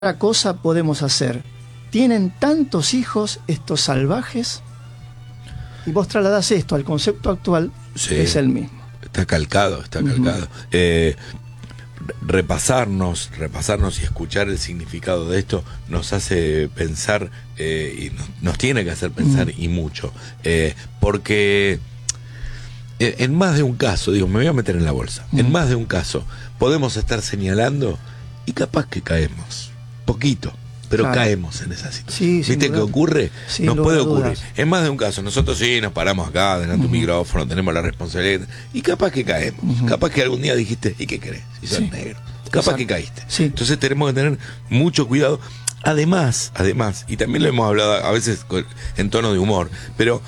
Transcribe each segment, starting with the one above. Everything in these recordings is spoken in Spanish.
otra cosa podemos hacer? ¿Tienen tantos hijos estos salvajes? Y vos trasladás esto al concepto actual, sí, es el mismo. Está calcado, está calcado. Repasarnos y escuchar el significado de esto nos hace pensar, y nos tiene que hacer pensar y mucho. Porque en más de un caso, digo, me voy a meter en la bolsa, en más de un caso podemos estar señalando y capaz que caemos, poquito, pero claro, caemos en esa situación. ¿Viste que ocurre? Nos puede ocurrir. En más de un caso, nosotros sí nos paramos acá, delante de un micrófono, tenemos la responsabilidad, y capaz que caemos. Capaz que algún día dijiste, ¿y qué querés? Si sos negro. Capaz que caíste. Entonces tenemos que tener mucho cuidado. Además, y también lo hemos hablado a veces en tono de humor, pero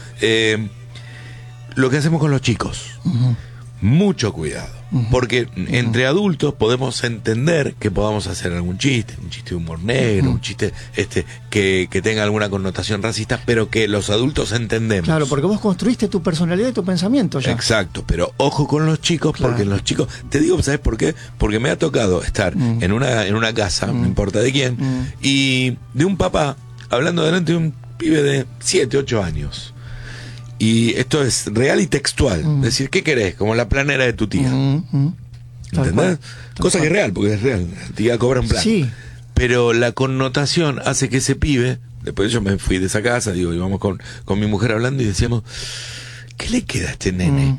lo que hacemos con los chicos, mucho cuidado. Porque entre adultos podemos entender que podamos hacer algún chiste, un chiste de humor negro, un chiste que tenga alguna connotación racista, pero que los adultos entendemos. Claro, porque vos construiste tu personalidad y tu pensamiento ya. Exacto, pero ojo con los chicos, porque en los chicos, te digo, ¿sabes por qué? Porque me ha tocado estar en una casa, no importa de quién, y de un papá hablando delante de un pibe de 7, 8 años. Y esto es real y textual. Decir, ¿qué querés? Como la planera de tu tía. ¿Entendés? Cosa que es real, porque es real. La tía cobra un plan. Sí. Pero la connotación hace que ese pibe, después yo me fui de esa casa, digo, íbamos con mi mujer hablando y decíamos, ¿qué le queda a este nene?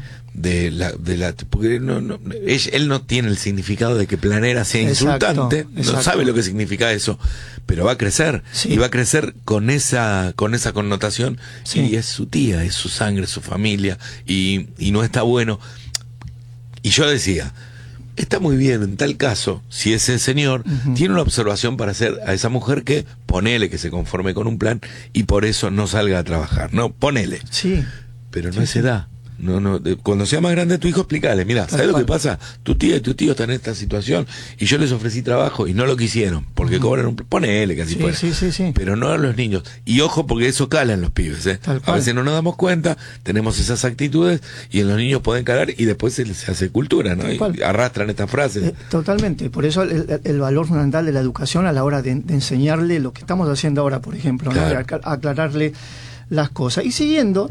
Porque él no tiene el significado de que planera sea insultante, no sabe lo que significa eso, pero va a crecer, y va a crecer con esa connotación, y es su tía, es su sangre, es su familia, y no está bueno. Y yo decía, está muy bien en tal caso, si ese señor tiene una observación para hacer a esa mujer, que ponele que se conforme con un plan y por eso no salga a trabajar, no, ponele, pero no es edad. No, cuando sea más grande tu hijo, explícale, mira, ¿sabes lo que pasa? Tu tía y tu tío están en esta situación y yo les ofrecí trabajo y no lo quisieron porque cobran un... Ponele que así fuera. Pero no a los niños. Y ojo, porque eso cala en los pibes, A veces no nos damos cuenta, tenemos esas actitudes y en los niños pueden calar y después se hace cultura, ¿no? Y arrastran estas frases. Totalmente. Por eso el valor fundamental de la educación a la hora de enseñarle lo que estamos haciendo ahora, por ejemplo, claro, ¿no? De aclararle las cosas. Y siguiendo,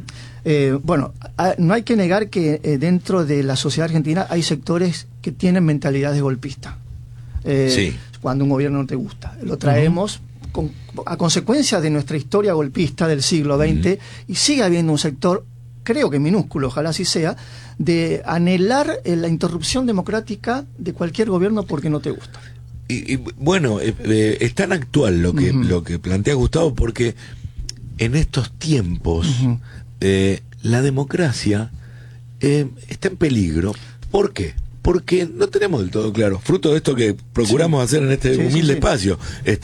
no hay que negar que dentro de la sociedad argentina hay sectores que tienen mentalidades golpistas. Cuando un gobierno no te gusta. Lo traemos a consecuencia de nuestra historia golpista del siglo XX, y sigue habiendo un sector, creo que minúsculo, ojalá así sea, de anhelar la interrupción democrática de cualquier gobierno porque no te gusta. Y bueno, es tan actual lo que plantea Gustavo, porque en estos tiempos la democracia está en peligro. ¿Por qué? Porque no tenemos del todo claro, fruto de esto que procuramos hacer en este humilde espacio,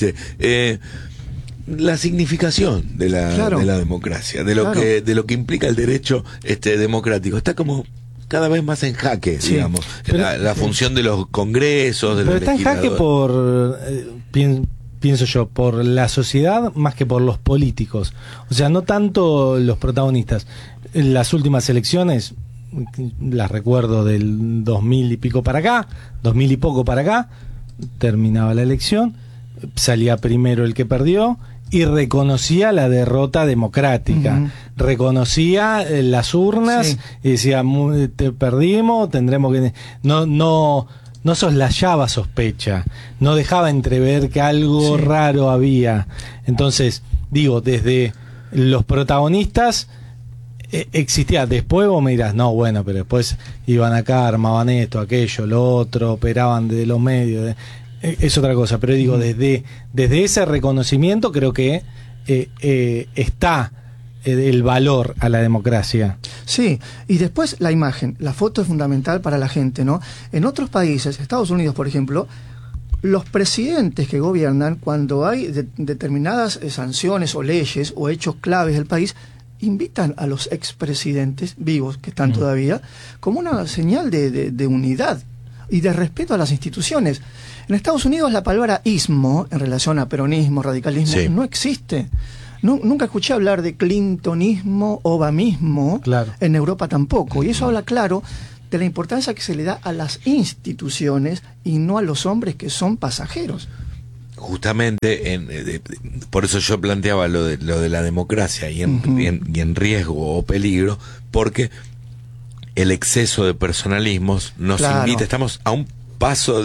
la significación de la democracia, de lo que implica el derecho democrático. Está como cada vez más en jaque, digamos, la función de los congresos, de los legisladores. Pero está en jaque por... pienso yo, por la sociedad más que por los políticos. O sea, no tanto los protagonistas. En las últimas elecciones, las recuerdo del 2000 y pico para acá, 2000 y poco para acá, terminaba la elección, salía primero el que perdió y reconocía la derrota democrática, reconocía las urnas y decía, te perdimos, tendremos que... No soslayaba sospecha, no dejaba entrever que algo raro había. Entonces, digo, desde los protagonistas existía. Después vos me dirás, no, bueno, pero después iban acá, armaban esto, aquello, lo otro, operaban de los medios. Es otra cosa, pero digo, desde ese reconocimiento creo que está el valor a la democracia. Sí, y después la imagen, la foto es fundamental para la gente, ¿no? En otros países, Estados Unidos, por ejemplo, los presidentes que gobiernan, cuando hay determinadas sanciones o leyes o hechos claves del país, invitan a los expresidentes vivos, que están todavía, como una señal de unidad y de respeto a las instituciones. En Estados Unidos la palabra ismo, en relación a peronismo, radicalismo, no existe. Nunca escuché hablar de clintonismo, obamismo, en Europa tampoco, y eso habla claro de la importancia que se le da a las instituciones y no a los hombres que son pasajeros. justamente por eso yo planteaba lo de la democracia y en riesgo o peligro, porque el exceso de personalismos nos invita, estamos a un paso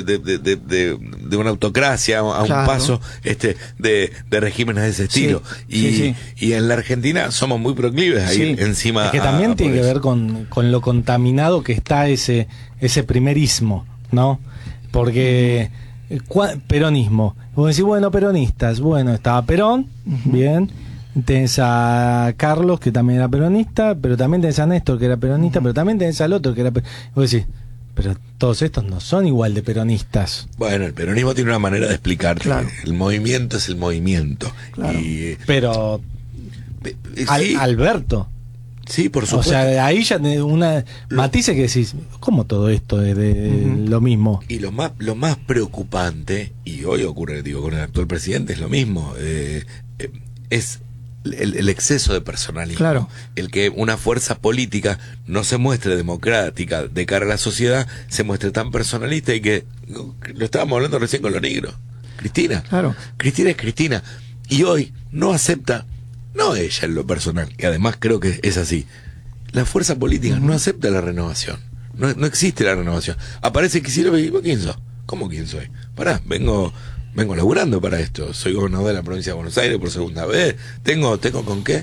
de una autocracia, a un paso de regímenes de ese estilo, y en la Argentina somos muy proclives a ir encima. Es que también tiene que ver con lo contaminado que está ese primerismo, ¿no? Porque peronismo, vos decís, bueno, peronistas, bueno, estaba Perón, bien, tenés a Carlos, que también era peronista, pero también tenés a Néstor, que era peronista, pero también tenés al otro, que era vos decís, pero todos estos no son igual de peronistas. Bueno, el peronismo tiene una manera de explicarte. Claro. El movimiento es el movimiento. Claro. Pero Alberto. Sí, por supuesto. O sea, ahí ya una matices que decís, ¿cómo todo esto es de lo mismo? Y lo más preocupante, y hoy ocurre, digo, con el actual presidente, es lo mismo, es el exceso de personalismo. Claro. El que una fuerza política no se muestre democrática de cara a la sociedad, se muestre tan personalista, y que lo estábamos hablando recién con los negros. Cristina. Claro. Cristina es Cristina. Y hoy no acepta, no ella en lo personal, y además creo que es así, la fuerza política no acepta la renovación. No existe la renovación. Aparece Kicillof y ¿quién sos? ¿Cómo quién soy? Pará, vengo laburando para esto. Soy gobernador de la provincia de Buenos Aires por segunda vez. ¿Tengo con qué?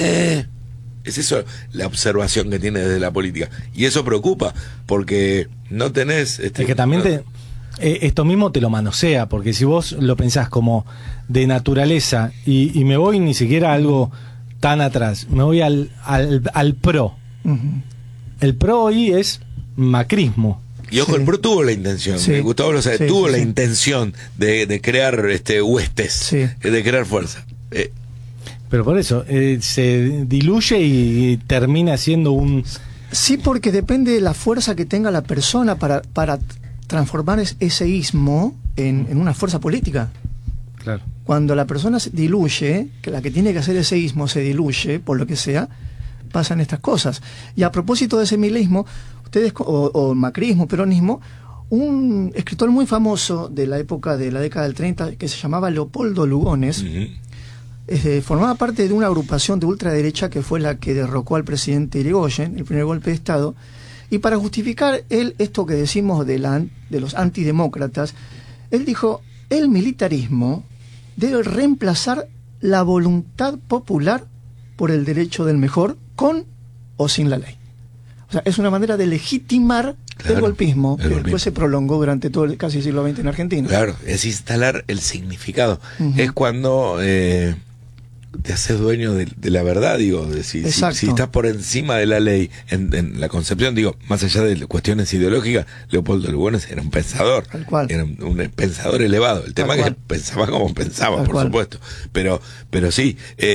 Es eso la observación que tiene desde la política. Y eso preocupa, porque no tenés... es que también esto mismo te lo manosea, porque si vos lo pensás como de naturaleza, y me voy ni siquiera a algo tan atrás, me voy al PRO. El PRO hoy es macrismo. Y ojo, el PRO tuvo la intención, Gustavo lo sabe, tuvo la intención de crear huestes, de crear fuerza. Pero por eso, se diluye y termina siendo un... Sí, porque depende de la fuerza que tenga la persona para transformar ese ismo en una fuerza política. Claro. Cuando la persona se diluye, que la que tiene que hacer ese ismo se diluye, por lo que sea, pasan estas cosas. Y a propósito de ese mileísmo, ustedes, o macrismo, peronismo, un escritor muy famoso de la época de la década del 30, que se llamaba Leopoldo Lugones, formaba parte de una agrupación de ultraderecha que fue la que derrocó al presidente Irigoyen, el primer golpe de Estado, y para justificar esto que decimos de los antidemócratas, él dijo, el militarismo debe reemplazar la voluntad popular por el derecho del mejor, con o sin la ley. O sea, es una manera de legitimar el golpismo, que después se prolongó durante todo casi el siglo XX en Argentina. Claro, es instalar el significado. Es cuando te haces dueño de la verdad, digo, si estás por encima de la ley, en la concepción, digo, más allá de cuestiones ideológicas, Leopoldo Lugones era un pensador, era un pensador elevado. El tema es que pensaba como pensaba, por supuesto, pero sí,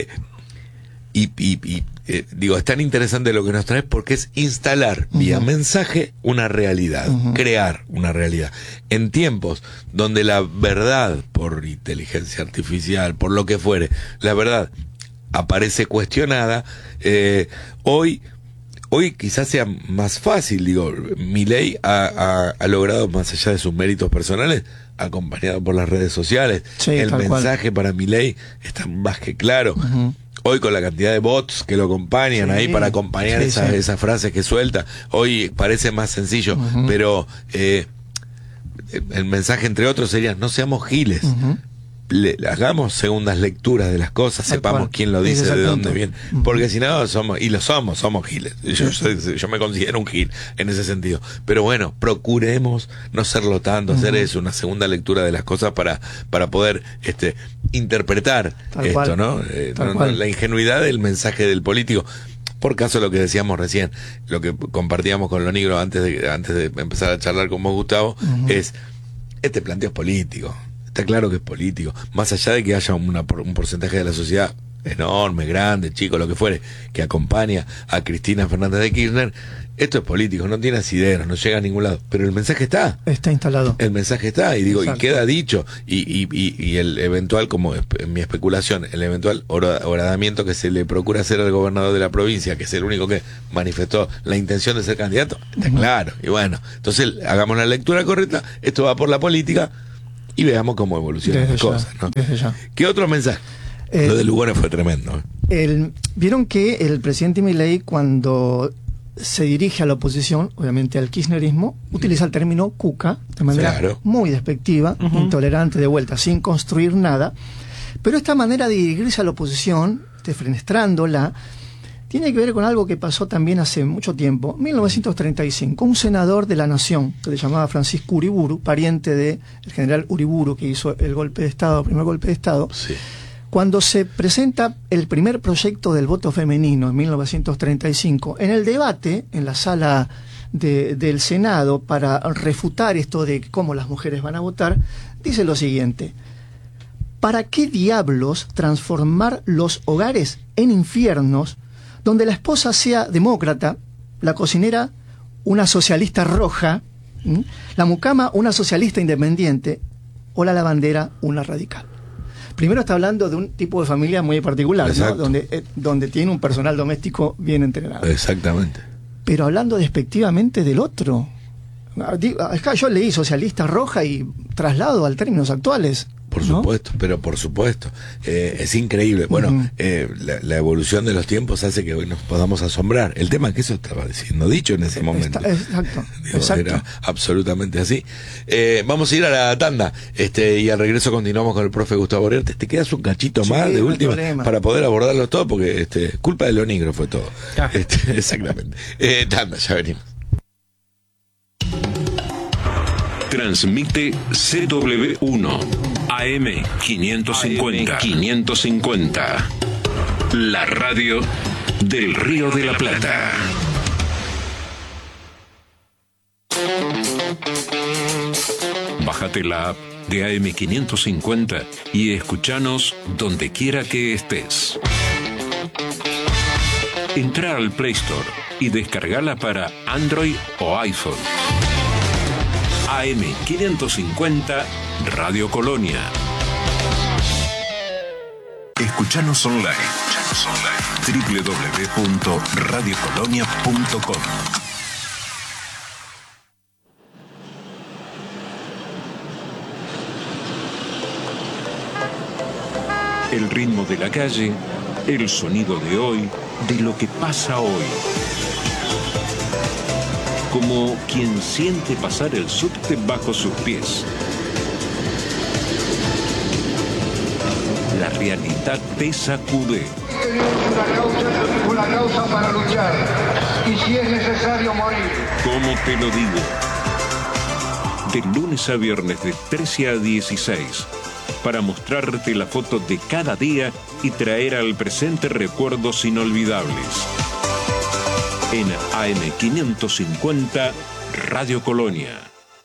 digo, es tan interesante lo que nos traes, porque es instalar vía mensaje una realidad, crear una realidad. En tiempos donde la verdad, por inteligencia artificial, por lo que fuere, la verdad aparece cuestionada, hoy quizás sea más fácil, digo, Milei ha logrado, más allá de sus méritos personales, acompañado por las redes sociales, el mensaje para Milei está más que claro. Hoy, con la cantidad de bots que lo acompañan ahí para acompañar esas frases que suelta, hoy parece más sencillo, pero el mensaje, entre otros, sería: no seamos giles, hagamos segundas lecturas de las cosas, sepamos quién lo dice, de dónde viene, porque si no somos giles. Yo me considero un gil en ese sentido, pero bueno, procuremos no serlo tanto, hacer eso, una segunda lectura de las cosas para poder interpretar esto, ¿no? La ingenuidad del mensaje del político. Por caso, lo que decíamos recién, lo que compartíamos con los negros antes de empezar a charlar con vos, Gustavo, es: este planteo es político. Está claro que es político, más allá de que haya un porcentaje de la sociedad enorme, grande, chico, lo que fuere, que acompaña a Cristina Fernández de Kirchner. Esto es político, no tiene asideros, no llega a ningún lado, pero el mensaje está instalado, el mensaje está, y digo, y queda dicho, y el eventual, como en mi especulación, el eventual horadamiento que se le procura hacer al gobernador de la provincia, que es el único que manifestó la intención de ser candidato, está claro. Y bueno, entonces hagamos la lectura correcta, esto va por la política. y veamos cómo evolucionan las cosas, ¿no? Desde ya. ¿Qué otro mensaje? Lo de Lugones fue tremendo. Vieron que el presidente Milei, cuando se dirige a la oposición, obviamente al kirchnerismo, utiliza el término cuca de manera muy despectiva, intolerante, de vuelta, sin construir nada. Pero esta manera de dirigirse a la oposición, defenestrándola, tiene que ver con algo que pasó también hace mucho tiempo. 1935, un senador de la Nación, que se llamaba Francisco Uriburu, pariente del general Uriburu, que hizo el golpe de Estado, el primer golpe de Estado. Sí. Cuando se presenta el primer proyecto del voto femenino en 1935, en el debate, en la sala del Senado, para refutar esto de cómo las mujeres van a votar, dice lo siguiente: ¿para qué diablos transformar los hogares en infiernos donde la esposa sea demócrata, la cocinera una socialista roja, la mucama una socialista independiente o la lavandera una radical? Primero está hablando de un tipo de familia muy particular, ¿no? Donde tiene un personal doméstico bien entrenado. Exactamente. Pero hablando despectivamente del otro. Acá yo leí socialista roja y traslado a términos actuales. Por supuesto, ¿no? Pero por supuesto. Es increíble. Bueno, la evolución de los tiempos hace que hoy nos podamos asombrar. El tema es que eso estaba siendo dicho en ese momento. Exacto. Digo, era absolutamente así. Vamos a ir a la tanda y al regreso continuamos con el profe Gustavo Oriarte. Te quedas un cachito más de última para poder abordarlo todo, porque culpa de lo negro fue todo. Exactamente. Tanda, ya venimos. Transmite CW1 AM 550. La radio del Río de la Plata. Bájate la app de AM 550 y escuchanos donde quiera que estés. Entra al Play Store y descargala para Android o iPhone. AM 550 Radio Colonia. Escuchanos online. www.radiocolonia.com. El ritmo de la calle, el sonido de hoy, de lo que pasa hoy. Como quien siente pasar el subte bajo sus pies. La realidad te sacude. Una causa para luchar, y si es necesario morir. ¿Cómo te lo digo? De lunes a viernes de 13 a 16, para mostrarte la foto de cada día y traer al presente recuerdos inolvidables. En AM 550 Radio Colonia.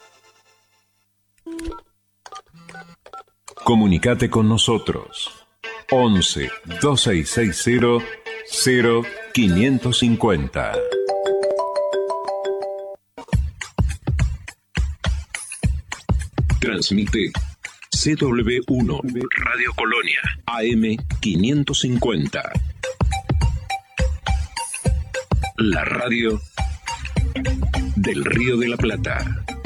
Comunicate con nosotros. 11 2660 0550. Transmite CW1 Radio Colonia AM 550. La radio del Río de la Plata.